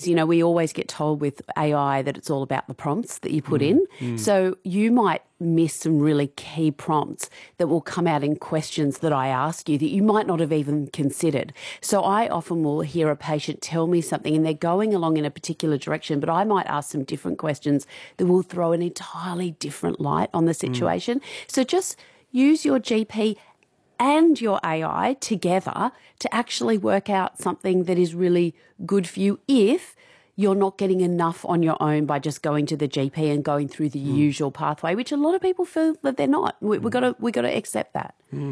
is, we always get told with AI that it's all about the prompts that you put in. So you might miss some really key prompts that will come out in questions that I ask you that you might not have even considered. So I often will hear a patient tell me something and they're going along in a particular direction, but I might ask some different questions that will throw an entirely different light on the situation. So just use your GP and your AI together to actually work out something that is really good for you if you're not getting enough on your own by just going to the GP and going through the usual pathway, which a lot of people feel that they're not. We've got to accept that.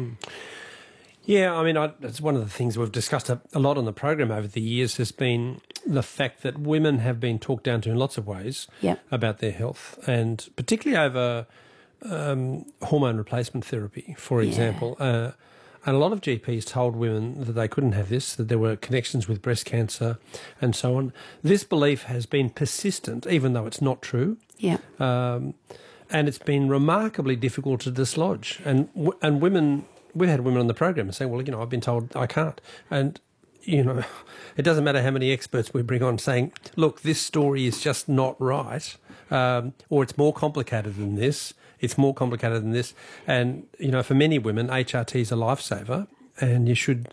Yeah, I mean, it's one of the things we've discussed a lot on the program over the years has been the fact that women have been talked down to in lots of ways about their health, and particularly over hormone replacement therapy, for example. And a lot of GPs told women that they couldn't have this, that there were connections with breast cancer and so on. This belief has been persistent, even though it's not true. Yeah. And it's been remarkably difficult to dislodge. And women, we've had women on the program saying, well, I've been told I can't. And, it doesn't matter how many experts we bring on saying, look, this story is just not right, or it's more complicated than this. It's more complicated than this, and for many women, HRT is a lifesaver, and you should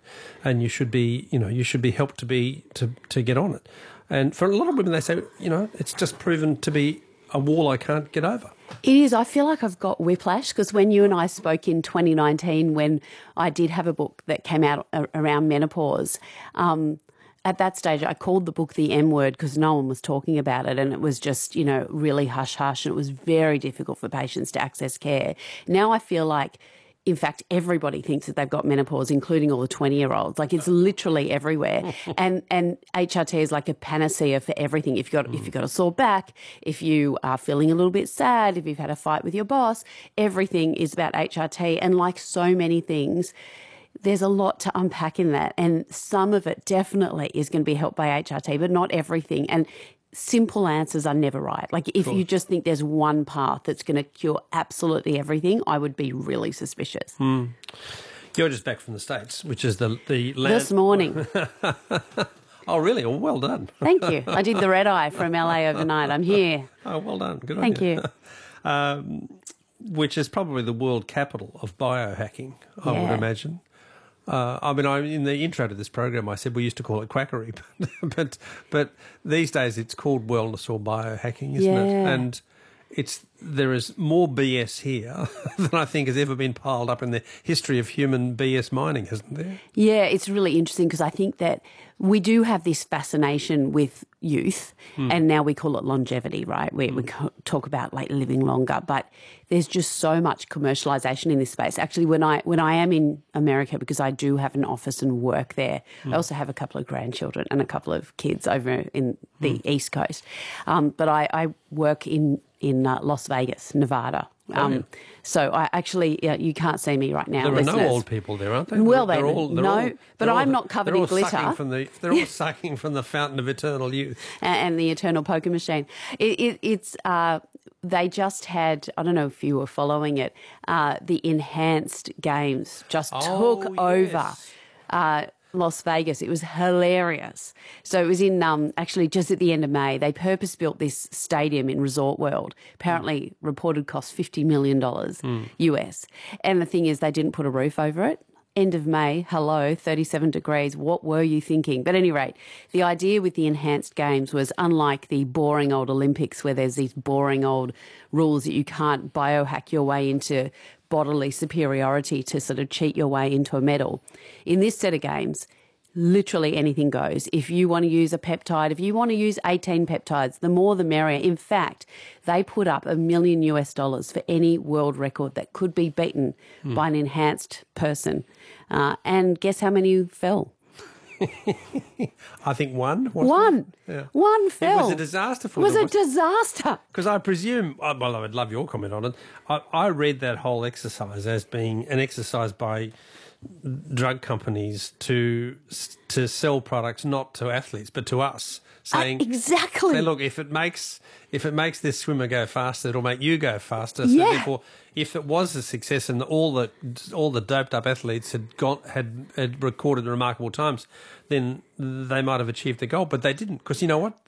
be helped to get on it. And for a lot of women, they say, it's just proven to be a wall I can't get over. It is. I feel like I've got whiplash because when you and I spoke in 2019, when I did have a book that came out around menopause. At that stage, I called the book The M Word because no one was talking about it, and it was just, really hush-hush, and it was very difficult for patients to access care. Now I feel like, in fact, everybody thinks that they've got menopause, including all the 20-year-olds. Like, it's literally everywhere. And HRT is like a panacea for everything. If you've got a sore back, if you are feeling a little bit sad, if you've had a fight with your boss, everything is about HRT. And like so many things, there's a lot to unpack in that, and some of it definitely is going to be helped by HRT, but not everything. And simple answers are never right. Like if you just think there's one path that's going to cure absolutely everything, I would be really suspicious. You're just back from the States, which is the land... This morning. Oh, really? Well done. Thank you. I did the red eye from LA overnight. I'm here. Oh, well done. Good on you. Thank you. Which is probably the world capital of biohacking, I would imagine. In the intro to this program, I said we used to call it quackery, but these days it's called wellness or biohacking, isn't it? And there is more BS here than I think has ever been piled up in the history of human BS mining, hasn't there? Yeah, it's really interesting because I think that we do have this fascination with youth, and now we call it longevity, right? We talk about like living longer, but there's just so much commercialization in this space. Actually, when I am in America, because I do have an office and work there, I also have a couple of grandchildren and a couple of kids over in the East Coast, but I work in Las Vegas, Nevada. So I actually, you can't see me right now. There are no old people there, aren't they? Well, but I'm not covered in glitter. They're all sucking from the fountain of eternal youth. And the eternal poker machine. They just had, I don't know if you were following it, the Enhanced Games just took over Las Vegas. It was hilarious. So it was in actually just at the end of May. They purpose-built this stadium in Resort World. Apparently reported cost $50 million US. And the thing is they didn't put a roof over it. End of May, 37 degrees. What were you thinking? But at any rate, the idea with the Enhanced Games was unlike the boring old Olympics where there's these boring old rules that you can't biohack your way into bodily superiority to sort of cheat your way into a medal. In this set of games, literally anything goes. If you want to use a peptide, if you want to use 18 peptides, the more the merrier. In fact, they put up $1 million US for any world record that could be beaten by an enhanced person. And guess how many fell? I think one. One. Yeah. One fell. It was a disaster for them. It was a disaster. Because I presume, well, I would love your comment on it. I read that whole exercise as being an exercise by drug companies to sell products not to athletes but to us, saying exactly. Say, look, if it makes this swimmer go faster, it'll make you go faster. So therefore, if it was a success and all the doped up athletes had recorded remarkable times, then they might have achieved the goal, but they didn't, because you know what?